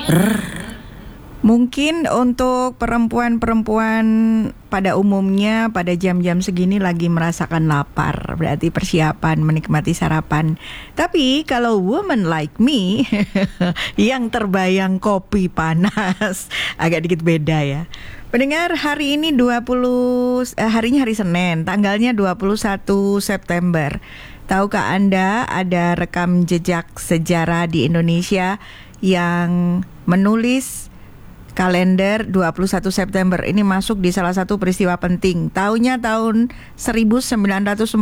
Mungkin untuk perempuan-perempuan pada umumnya pada jam-jam segini lagi merasakan lapar, berarti persiapan menikmati sarapan. Tapi kalau woman like me yang terbayang kopi panas, agak dikit beda ya. Pendengar, hari ini harinya hari Senin, tanggalnya 21 September. Tahukah Anda ada rekam jejak sejarah di Indonesia yang menulis kalender 21 September ini masuk di salah satu peristiwa penting. Tahunnya tahun 1945.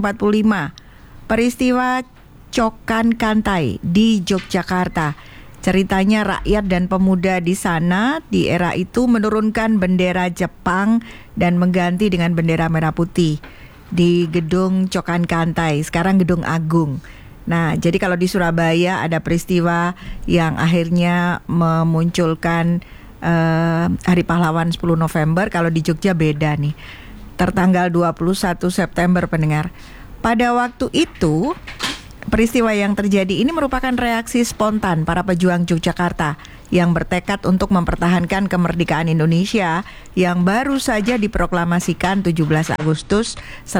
Peristiwa Cokan Kantai di Yogyakarta. Ceritanya rakyat dan pemuda di sana di era itu menurunkan bendera Jepang dan mengganti dengan bendera merah putih di gedung Cokan Kantai, sekarang Gedung Agung. Nah, jadi kalau di Surabaya ada peristiwa yang akhirnya memunculkan Hari Pahlawan 10 November, kalau di Jogja beda nih. Tertanggal 21 September pendengar. Pada waktu itu, peristiwa yang terjadi ini merupakan reaksi spontan para pejuang Yogyakarta yang bertekad untuk mempertahankan kemerdekaan Indonesia yang baru saja diproklamasikan 17 Agustus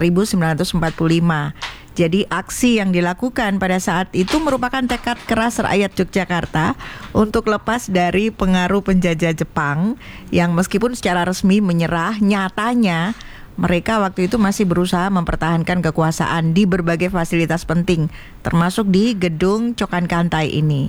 1945. Jadi aksi yang dilakukan pada saat itu merupakan tekad keras rakyat Yogyakarta untuk lepas dari pengaruh penjajah Jepang yang meskipun secara resmi menyerah, nyatanya mereka waktu itu masih berusaha mempertahankan kekuasaan di berbagai fasilitas penting, termasuk di gedung Cokan Kantai ini.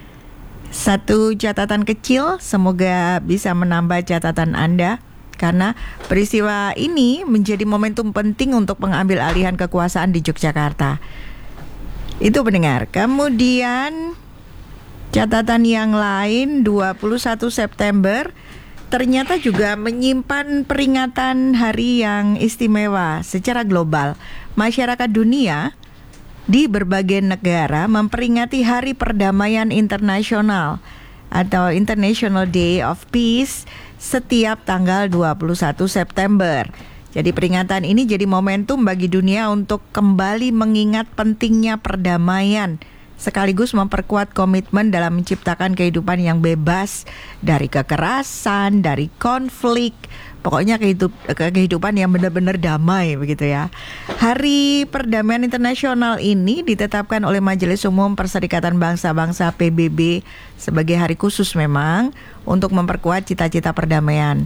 Satu catatan kecil, semoga bisa menambah catatan Anda, karena peristiwa ini menjadi momentum penting untuk mengambil alihan kekuasaan di Yogyakarta. Itu pendengar. Kemudian catatan yang lain, 21 September ternyata juga menyimpan peringatan hari yang istimewa secara global. Masyarakat dunia di berbagai negara memperingati Hari Perdamaian Internasional atau International Day of Peace setiap tanggal 21 September. Jadi peringatan ini jadi momentum bagi dunia untuk kembali mengingat pentingnya perdamaian, sekaligus memperkuat komitmen dalam menciptakan kehidupan yang bebas dari kekerasan, dari konflik, pokoknya kehidupan yang benar-benar damai begitu ya. Hari Perdamaian Internasional ini ditetapkan oleh Majelis Umum Perserikatan Bangsa-Bangsa PBB sebagai hari khusus memang untuk memperkuat cita-cita perdamaian.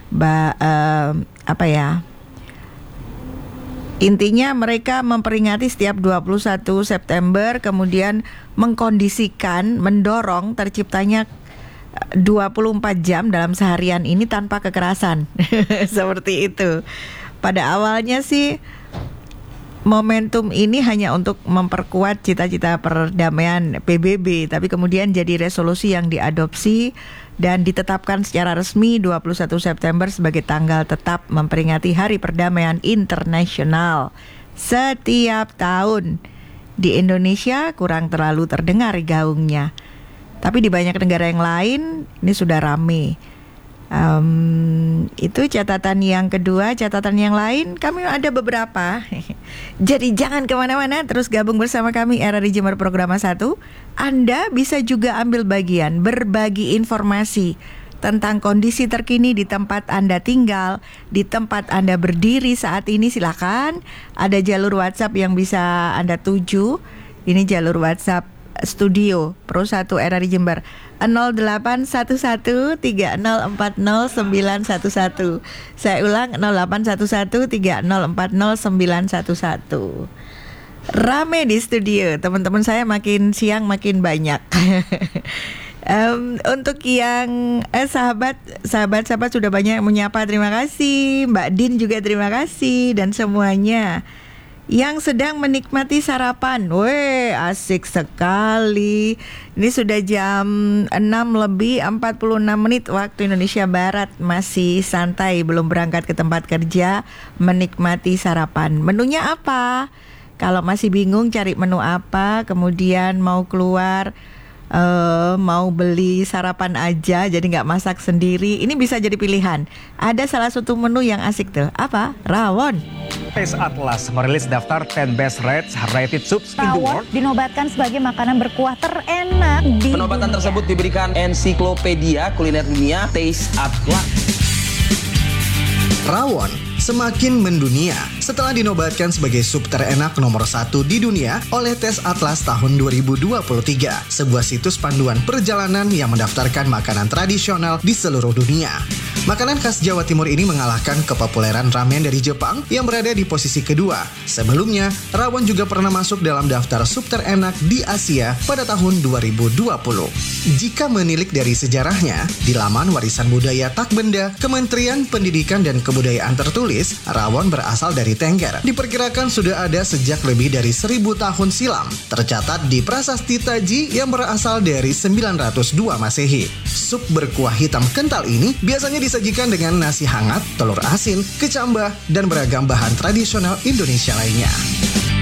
Intinya mereka memperingati setiap 21 September, kemudian mengkondisikan, mendorong terciptanya 24 jam dalam seharian ini tanpa kekerasan. Seperti itu. Pada awalnya sih momentum ini hanya untuk memperkuat cita-cita perdamaian PBB, tapi kemudian jadi resolusi yang diadopsi dan ditetapkan secara resmi 21 September sebagai tanggal tetap memperingati Hari Perdamaian Internasional. Setiap tahun di Indonesia kurang terlalu terdengar gaungnya, tapi di banyak negara yang lain ini sudah rame. Itu catatan yang kedua. Catatan yang lain kami ada beberapa. Jadi jangan kemana-mana, terus gabung bersama kami RRI Jember Programa 1. Anda bisa juga ambil bagian berbagi informasi tentang kondisi terkini di tempat Anda tinggal, di tempat Anda berdiri saat ini. Silakan, ada jalur WhatsApp yang bisa Anda tuju. Ini jalur WhatsApp Studio Pro 1 RRI Jember 081130409111. Saya ulang, 081130409111. Rame di studio, teman-teman saya makin siang makin banyak. Untuk yang sahabat sudah banyak yang menyapa, terima kasih. Mbak Din juga terima kasih, dan semuanya yang sedang menikmati sarapan. Weh, asik sekali. Ini sudah jam 6:46 waktu Indonesia Barat. Masih santai, belum berangkat ke tempat kerja, menikmati sarapan. Menunya apa? Kalau masih bingung cari menu apa, kemudian mau keluar mau beli sarapan aja jadi nggak masak sendiri, ini bisa jadi pilihan. Ada salah satu menu yang asik tuh, apa? Rawon. Taste Atlas merilis daftar 10 best rated soups in the Rawon world. dinobatkan sebagai makanan berkuah terenak di Penobatan dunia. tersebut diberikan ensiklopedia kuliner dunia Taste Atlas. Rawon semakin mendunia setelah dinobatkan sebagai sup terenak nomor 1 di dunia oleh Tes Atlas tahun 2023, sebuah situs panduan perjalanan yang mendaftarkan makanan tradisional di seluruh dunia. Makanan khas Jawa Timur ini mengalahkan kepopuleran ramen dari Jepang yang berada di posisi kedua. Sebelumnya, rawon juga pernah masuk dalam daftar sup terenak di Asia pada tahun 2020. Jika menilik dari sejarahnya, di laman warisan budaya Takbenda, Kementerian Pendidikan dan Kebudayaan tertulis, rawon berasal dari Tengger. Diperkirakan sudah ada sejak lebih dari 1000 tahun silam. Tercatat di Prasasti Taji yang berasal dari 902 Masehi. Sup berkuah hitam kental ini biasanya disajikan dengan nasi hangat, telur asin, kecambah, dan beragam bahan tradisional Indonesia lainnya.